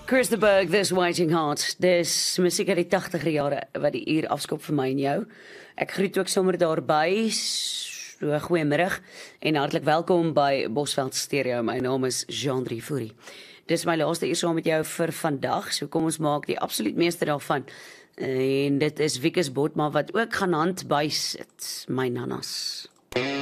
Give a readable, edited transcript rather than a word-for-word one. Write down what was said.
Chris de Burgh, This Waiting Heart. Dis musiek uit die 80er jare wat die uur afskop vir my en jou. Ek groet ook sommer daarby. So, goeiemiddag en hartlik welkom by Bosveld Stereo. My naam is Jean-Drie Fourie. Dis my laaste uur saam met jou vir vandag. So kom ons maak die absoluut meeste daarvan. En dit is Wikus Botma wat ook gaan hand bysit. My nanas.